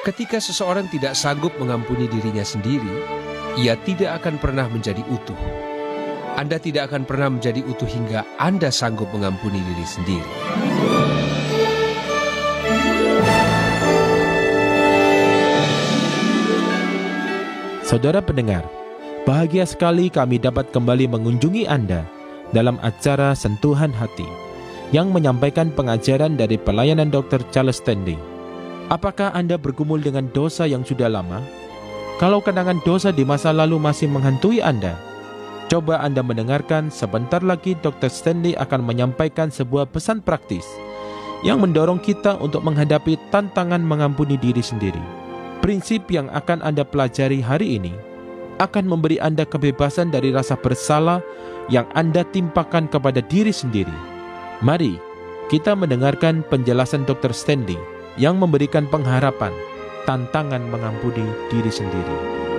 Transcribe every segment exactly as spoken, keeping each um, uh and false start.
Ketika seseorang tidak sanggup mengampuni dirinya sendiri, ia tidak akan pernah menjadi utuh. Anda tidak akan pernah menjadi utuh hingga Anda sanggup mengampuni diri sendiri. Saudara pendengar, bahagia sekali kami dapat kembali mengunjungi Anda dalam acara Sentuhan Hati yang menyampaikan pengajaran dari pelayanan dokter Charles Stanley. Apakah Anda bergumul dengan dosa yang sudah lama? Kalau kenangan dosa di masa lalu masih menghantui Anda, coba Anda mendengarkan sebentar lagi dokter Stanley akan menyampaikan sebuah pesan praktis yang mendorong kita untuk menghadapi tantangan mengampuni diri sendiri. Prinsip yang akan Anda pelajari hari ini akan memberi Anda kebebasan dari rasa bersalah yang Anda timpakan kepada diri sendiri. Mari kita mendengarkan penjelasan dokter Stanley yang memberikan pengharapan, tantangan mengampuni diri sendiri.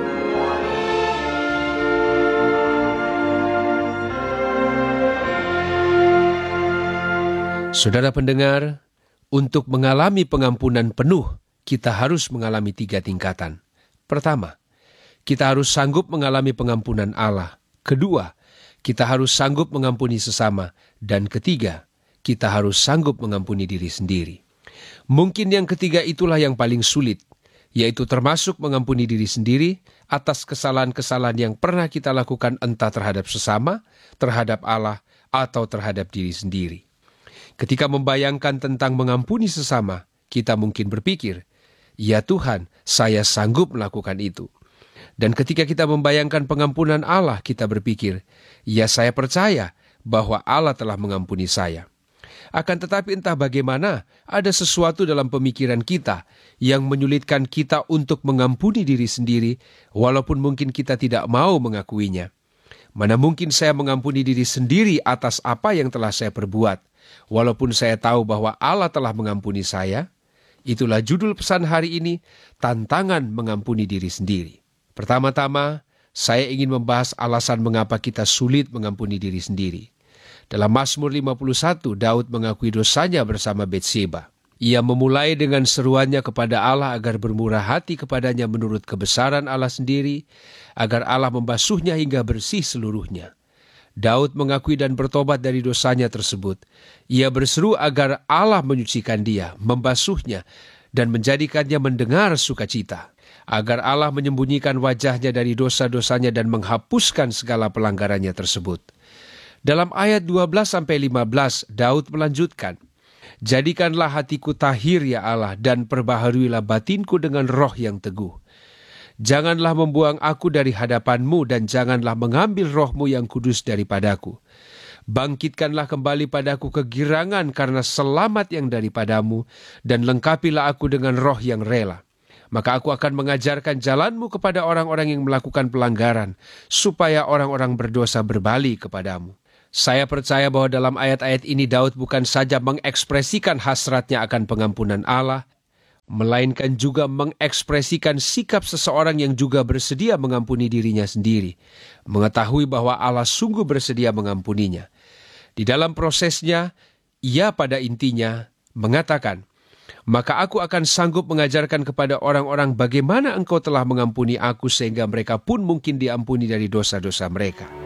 Saudara pendengar, untuk mengalami pengampunan penuh, kita harus mengalami tiga tingkatan. Pertama, kita harus sanggup mengalami pengampunan Allah. Kedua, kita harus sanggup mengampuni sesama. Dan ketiga, kita harus sanggup mengampuni diri sendiri. Mungkin yang ketiga itulah yang paling sulit, yaitu termasuk mengampuni diri sendiri atas kesalahan-kesalahan yang pernah kita lakukan entah terhadap sesama, terhadap Allah, atau terhadap diri sendiri. Ketika membayangkan tentang mengampuni sesama, kita mungkin berpikir, ya Tuhan, saya sanggup melakukan itu. Dan ketika kita membayangkan pengampunan Allah, kita berpikir, ya saya percaya bahwa Allah telah mengampuni saya. Akan tetapi entah bagaimana, ada sesuatu dalam pemikiran kita yang menyulitkan kita untuk mengampuni diri sendiri, walaupun mungkin kita tidak mau mengakuinya. Mana mungkin saya mengampuni diri sendiri atas apa yang telah saya perbuat, walaupun saya tahu bahwa Allah telah mengampuni saya? Itulah judul pesan hari ini, tantangan mengampuni diri sendiri. Pertama-tama, saya ingin membahas alasan mengapa kita sulit mengampuni diri sendiri. Dalam Mazmur lima puluh satu, Daud mengakui dosanya bersama Betseba. Ia memulai dengan seruannya kepada Allah agar bermurah hati kepadanya menurut kebesaran Allah sendiri, agar Allah membasuhnya hingga bersih seluruhnya. Daud mengakui dan bertobat dari dosanya tersebut. Ia berseru agar Allah menyucikan dia, membasuhnya, dan menjadikannya mendengar sukacita. Agar Allah menyembunyikan wajahnya dari dosa-dosanya dan menghapuskan segala pelanggarannya tersebut. Dalam ayat dua belas sampai lima belas, Daud melanjutkan, jadikanlah hatiku tahir ya Allah, dan perbaharuilah batinku dengan roh yang teguh. Janganlah membuang aku dari hadapan-Mu, dan janganlah mengambil roh-Mu yang kudus daripadaku. Bangkitkanlah kembali padaku kegirangan karena selamat yang daripadamu, dan lengkapilah aku dengan roh yang rela. Maka aku akan mengajarkan jalan-Mu kepada orang-orang yang melakukan pelanggaran, supaya orang-orang berdosa berbalik kepadamu. Saya percaya bahwa dalam ayat-ayat ini Daud bukan saja mengekspresikan hasratnya akan pengampunan Allah, melainkan juga mengekspresikan sikap seseorang yang juga bersedia mengampuni dirinya sendiri, mengetahui bahwa Allah sungguh bersedia mengampuninya. Di dalam prosesnya, ia pada intinya mengatakan, maka aku akan sanggup mengajarkan kepada orang-orang bagaimana engkau telah mengampuni aku sehingga mereka pun mungkin diampuni dari dosa-dosa mereka.